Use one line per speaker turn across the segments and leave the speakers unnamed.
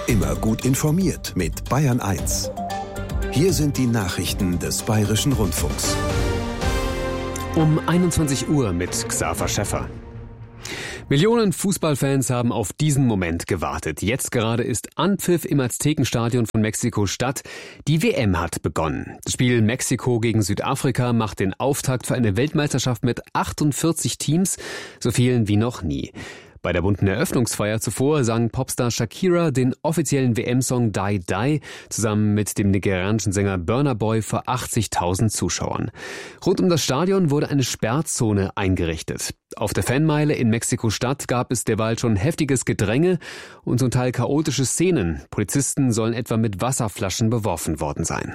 Immer gut informiert mit Bayern 1. Hier sind die Nachrichten des Bayerischen Rundfunks.
Um 21 Uhr mit Xaver Schäffer. Millionen Fußballfans haben auf diesen Moment gewartet. Jetzt gerade ist Anpfiff im Aztekenstadion von Mexiko-Stadt. Die WM hat begonnen. Das Spiel Mexiko gegen Südafrika macht den Auftakt für eine Weltmeisterschaft mit 48 Teams, so vielen wie noch nie. Bei der bunten Eröffnungsfeier zuvor sang Popstar Shakira den offiziellen WM-Song Die Die zusammen mit dem nigerianischen Sänger Burna Boy vor 80.000 Zuschauern. Rund um das Stadion wurde eine Sperrzone eingerichtet. Auf der Fanmeile in Mexiko-Stadt gab es derweil schon heftiges Gedränge und zum Teil chaotische Szenen. Polizisten sollen etwa mit Wasserflaschen beworfen worden sein.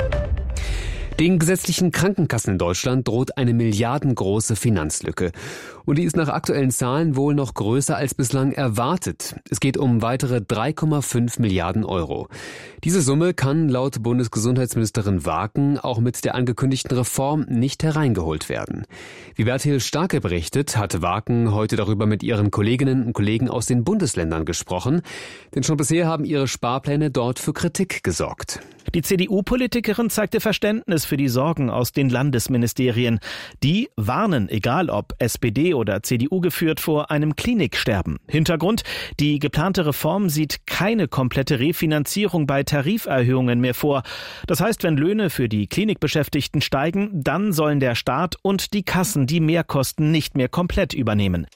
Den gesetzlichen Krankenkassen in Deutschland droht eine milliardengroße Finanzlücke. Und die ist nach aktuellen Zahlen wohl noch größer als bislang erwartet. Es geht um weitere 3,5 Milliarden Euro. Diese Summe kann laut Bundesgesundheitsministerin Waken auch mit der angekündigten Reform nicht hereingeholt werden. Wie Bertil Starke berichtet, hat Waken heute darüber mit ihren Kolleginnen und Kollegen aus den Bundesländern gesprochen. Denn schon bisher haben ihre Sparpläne dort für Kritik gesorgt.
Die CDU-Politikerin zeigte Verständnis für die Sorgen aus den Landesministerien. Die warnen, egal ob SPD oder CDU geführt, vor einem Kliniksterben. Hintergrund: die geplante Reform sieht keine komplette Refinanzierung bei Tariferhöhungen mehr vor. Das heißt, wenn Löhne für die Klinikbeschäftigten steigen, dann sollen der Staat und die Kassen die Mehrkosten nicht mehr komplett übernehmen.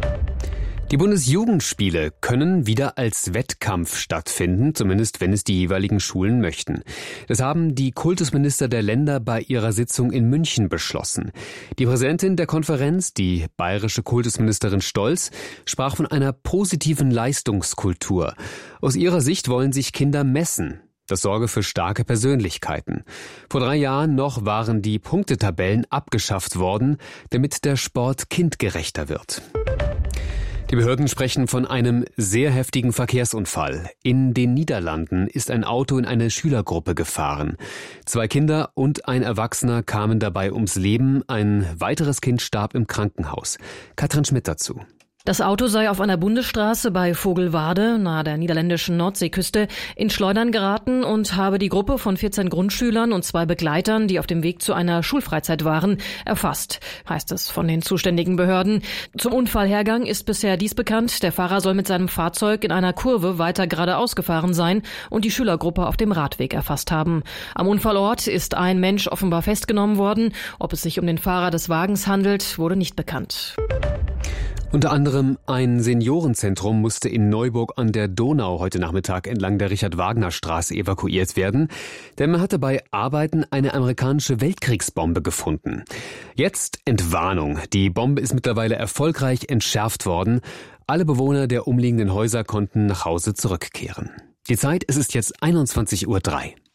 Die Bundesjugendspiele können wieder als Wettkampf stattfinden, zumindest wenn es die jeweiligen Schulen möchten. Das haben die Kultusminister der Länder bei ihrer Sitzung in München beschlossen. Die Präsidentin der Konferenz, die bayerische Kultusministerin Stolz, sprach von einer positiven Leistungskultur. Aus ihrer Sicht wollen sich Kinder messen. Das sorge für starke Persönlichkeiten. Vor 3 Jahren noch waren die Punktetabellen abgeschafft worden, damit der Sport kindgerechter wird. Die Behörden sprechen von einem sehr heftigen Verkehrsunfall. In den Niederlanden ist ein Auto in eine Schülergruppe gefahren. 2 Kinder und ein Erwachsener kamen dabei ums Leben. Ein weiteres Kind starb im Krankenhaus. Katrin Schmidt dazu.
Das Auto sei auf einer Bundesstraße bei Vogelwade, nahe der niederländischen Nordseeküste, in Schleudern geraten und habe die Gruppe von 14 Grundschülern und 2 Begleitern, die auf dem Weg zu einer Schulfreizeit waren, erfasst, heißt es von den zuständigen Behörden. Zum Unfallhergang ist bisher dies bekannt: der Fahrer soll mit seinem Fahrzeug in einer Kurve weiter geradeaus gefahren sein und die Schülergruppe auf dem Radweg erfasst haben. Am Unfallort ist ein Mensch offenbar festgenommen worden. Ob es sich um den Fahrer des Wagens handelt, wurde nicht bekannt.
Unter anderem ein Seniorenzentrum musste in Neuburg an der Donau heute Nachmittag entlang der Richard-Wagner-Straße evakuiert werden, denn man hatte bei Arbeiten eine amerikanische Weltkriegsbombe gefunden. Jetzt Entwarnung. Die Bombe ist mittlerweile erfolgreich entschärft worden. Alle Bewohner der umliegenden Häuser konnten nach Hause zurückkehren. Die Zeit, es ist jetzt 21:03 Uhr.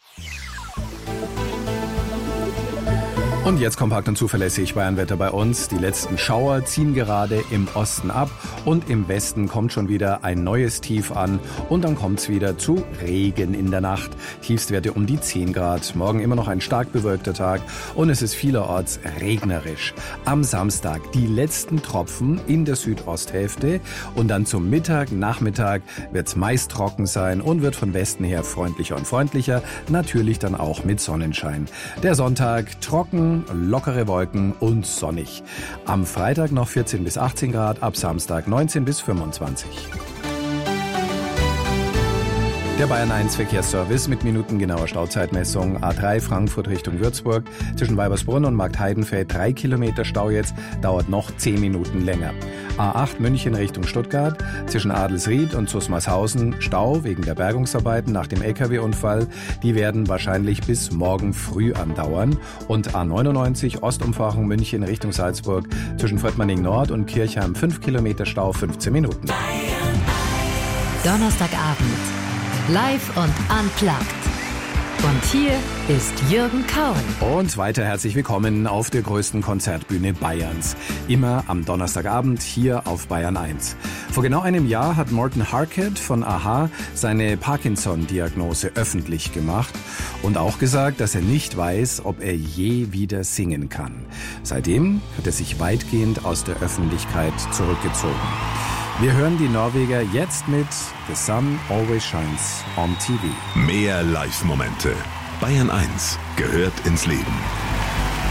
Und jetzt kompakt und zuverlässig Bayernwetter bei uns. Die letzten Schauer ziehen gerade im Osten ab und im Westen kommt schon wieder ein neues Tief an und dann kommt es wieder zu Regen in der Nacht. Tiefstwerte um die 10 Grad. Morgen immer noch ein stark bewölkter Tag und es ist vielerorts regnerisch. Am Samstag die letzten Tropfen in der Südosthälfte und dann zum Mittag, Nachmittag wird es meist trocken sein und wird von Westen her freundlicher und freundlicher. Natürlich dann auch mit Sonnenschein. Der Sonntag trocken, lockere Wolken und sonnig. Am Freitag noch 14 bis 18 Grad, ab Samstag 19 bis 25. Der Bayern 1 Verkehrsservice mit minutengenauer Stauzeitmessung. A3 Frankfurt Richtung Würzburg. Zwischen Weibersbrunn und Marktheidenfeld 3 Kilometer Stau jetzt, dauert noch 10 Minuten länger. A8 München Richtung Stuttgart. Zwischen Adelsried und Zusmarshausen Stau wegen der Bergungsarbeiten nach dem LKW-Unfall. Die werden wahrscheinlich bis morgen früh andauern. Und A99 Ostumfahrung München Richtung Salzburg. Zwischen Vöttmanning Nord und Kirchheim 5 Kilometer Stau, 15 Minuten.
Donnerstagabend. Live und unplugged. Und hier ist Jürgen Kauen.
Und weiter herzlich willkommen auf der größten Konzertbühne Bayerns. Immer am Donnerstagabend hier auf Bayern 1. Vor genau einem Jahr hat Morten Harket von a-ha seine Parkinson-Diagnose öffentlich gemacht und auch gesagt, dass er nicht weiß, ob er je wieder singen kann. Seitdem hat er sich weitgehend aus der Öffentlichkeit zurückgezogen. Wir hören die Norweger jetzt mit The Sun Always Shines on TV.
Mehr Live-Momente. Bayern 1 gehört ins Leben.